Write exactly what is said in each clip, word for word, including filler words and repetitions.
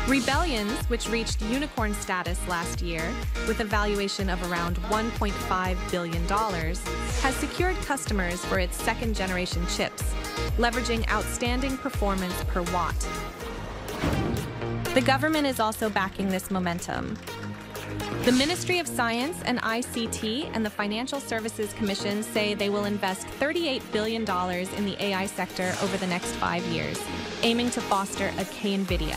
Rebellions, which reached unicorn status last year with a valuation of around one point five billion dollars, has secured customers for its second-generation chips, leveraging outstanding performance per watt. The government is also backing this momentum. The Ministry of Science and I C T and the Financial Services Commission say they will invest thirty-eight billion dollars in the A I sector over the next five years, aiming to foster a K-NVIDIA.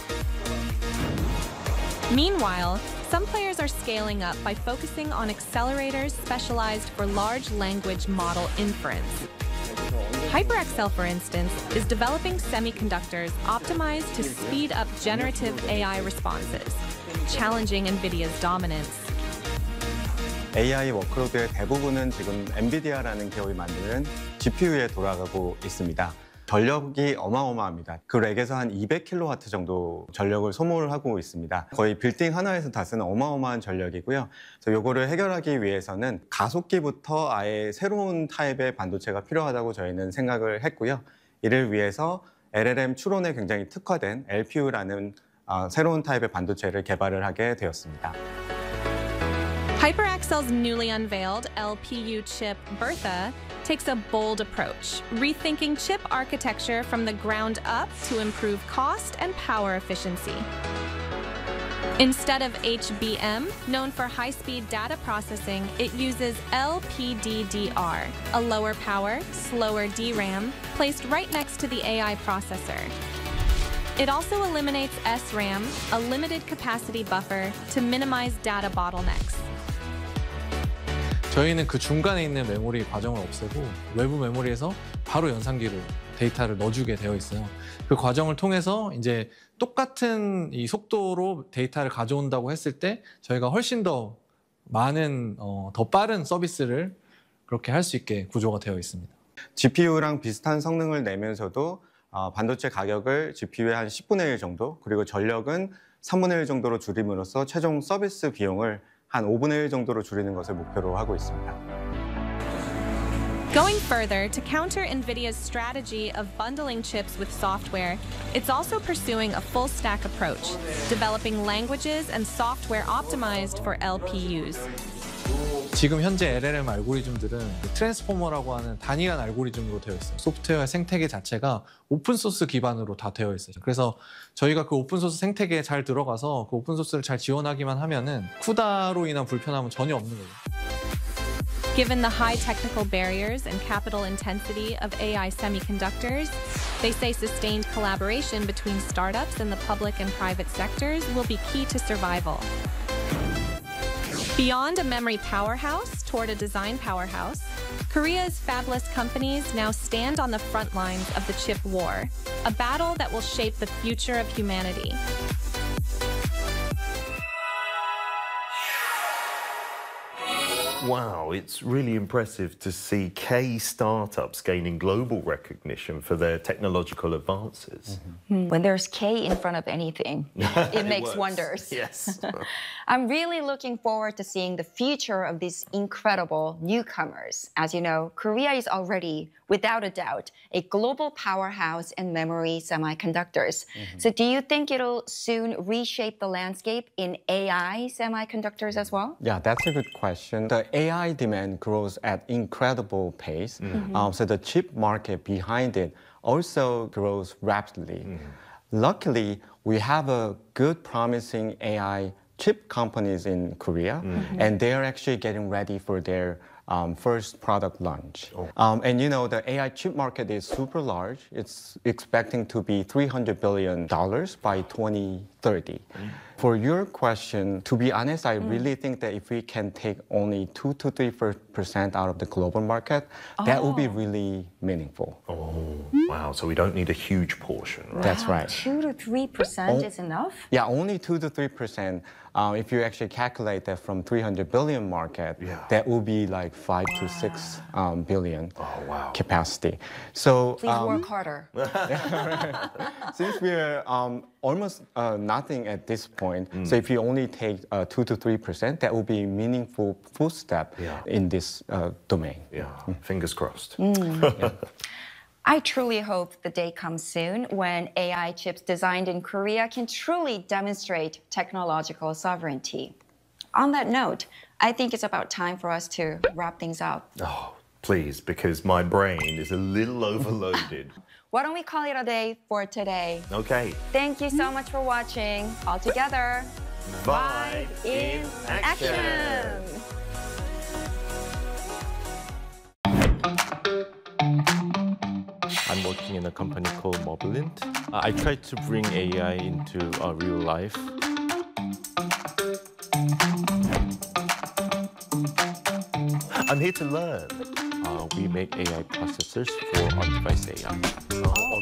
Meanwhile, some players are scaling up by focusing on accelerators specialized for large language model inference. HyperXL, for instance, is developing semiconductors optimized to speed up generative A I responses, challenging NVIDIA's dominance. 에이아이 워크로드의 대부분은 지금 엔비디아라는 기업이 만드는 지피유에 돌아가고 있습니다. 전력이 어마어마합니다. 그 렉에서 한 이백 킬로와트 정도 전력을 소모를 하고 있습니다. 거의 빌딩 하나에서 다 쓰는 어마어마한 전력이고요. 그래서 이거를 해결하기 위해서는 가속기부터 아예 새로운 타입의 반도체가 필요하다고 저희는 생각을 했고요. 이를 위해서 엘엘엠 추론에 굉장히 특화된 엘피유라는 어, 새로운 타입의 반도체를 개발을 하게 되었습니다. HyperXL's newly unveiled L P U chip, Bertha, takes a bold approach, rethinking chip architecture from the ground up to improve cost and power efficiency. Instead of H B M, known for high-speed data processing, it uses L P D D R, a lower power, slower D RAM, placed right next to the A I processor. It also eliminates S RAM, a limited capacity buffer, to minimize data bottlenecks. 저희는 그 중간에 있는 메모리 과정을 없애고 외부 메모리에서 바로 연산기로 데이터를 넣어주게 되어 있어요. 그 과정을 통해서 이제 똑같은 이 속도로 데이터를 가져온다고 했을 때 저희가 훨씬 더 많은 어, 더 빠른 서비스를 그렇게 할 수 있게 구조가 되어 있습니다. 지피유랑 비슷한 성능을 내면서도 어, 반도체 가격을 지피유의 한 십분의 일 정도, 그리고 전력은 삼분의 일 정도로 줄임으로써 최종 서비스 비용을 한 오분의 일 정도로 줄이는 것을 목표로 하고 있습니다. Going further, to counter NVIDIA's strategy of bundling chips with software, it's also pursuing a full-stack approach, developing languages and software optimized for L P Us. 지금 현재 엘엘엠 알고리즘들은 트랜스포머라고 하는 단일한 알고리즘으로 되어 있어요. 소프트웨어 생태계 자체가 오픈소스 기반으로 다 되어 있어요. 그래서 저희가 그 오픈소스 생태계에 잘 들어가서 그 오픈소스를 잘 지원하기만 하면은 쿠다로 인한 불편함은 전혀 없는 거예요. Given the high technical barriers and capital intensity of A I semiconductors, they say sustained collaboration between startups and the public and private sectors will be key to survival. Beyond a memory powerhouse toward a design powerhouse, Korea's fabless companies now stand on the front lines of the chip war, a battle that will shape the future of humanity. Wow, it's really impressive to see K startups gaining global recognition for their technological advances. Mm-hmm. When there's K in front of anything, it, it makes works. wonders. Yes. I'm really looking forward to seeing the future of these incredible newcomers. As you know, Korea is already, without a doubt, a global powerhouse in memory semiconductors. Mm-hmm. So do you think it'll soon reshape the landscape in A I semiconductors as well? Yeah, that's a good question. The A I demand grows at incredible pace. Mm-hmm. um, so the chip market behind it also grows rapidly. Mm-hmm. Luckily, we have a good promising A I chip companies in Korea, mm-hmm. and they're actually getting ready for their Um, first product launch. Oh. Um, and you know, the A I chip market is super large. It's expecting to be three hundred billion dollars by twenty thirty. Mm. For your question, to be honest, I mm. really think that if we can take only two to three percent out of the global market, oh. that would be really meaningful. Oh, wow. So we don't need a huge portion, right? That's right. Two to three percent is enough? Yeah, only two to three percent. Uh, if you actually calculate that from three hundred billion market, yeah. that will be like five wow. to six um, billion oh, wow. capacity. So please um, work harder. Since we're um, almost uh, nothing at this point, mm. so if you only take uh, two to three percent, that will be a meaningful footstep yeah. in this uh, domain. Yeah, mm. fingers crossed. Mm. yeah. I truly hope the day comes soon when A I chips designed in Korea can truly demonstrate technological sovereignty. On that note, I think it's about time for us to wrap things up. Oh, please, because my brain is a little overloaded. Why don't we call it a day for today? Okay. Thank you so much for watching. All together, Vibe in action! I'm working in a company called Mobilint. Uh, I try to bring A I into uh, real life. I'm here to learn. Uh, we make A I processors for on-device A I.